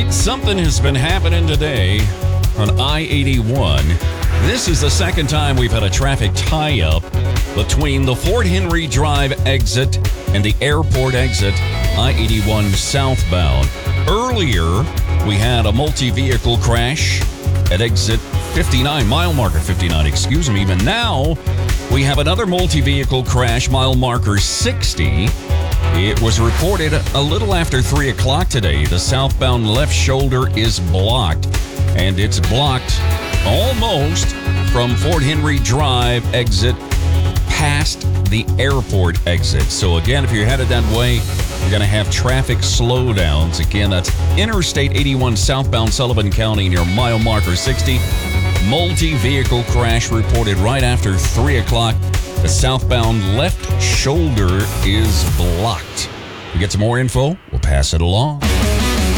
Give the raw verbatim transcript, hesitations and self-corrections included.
Something has been happening today on I eighty-one. This is the second time we've had a traffic tie-up between the Fort Henry Drive exit and the airport exit, I eighty-one southbound. Earlier, we had a multi-vehicle crash at exit fifty-nine, mile marker fifty-nine, excuse me. But now, we have another multi-vehicle crash, mile marker sixty. It was reported a little after three o'clock today. The southbound left shoulder is blocked, and it's blocked almost from Fort Henry Drive exit past the airport exit. So again, if you're headed that way, you're going to have traffic slowdowns. Again, that's Interstate eighty-one southbound Sullivan County near mile marker sixty. Multi-vehicle crash reported right after three o'clock. The southbound left shoulder is blocked. We get some more info, we'll pass it along.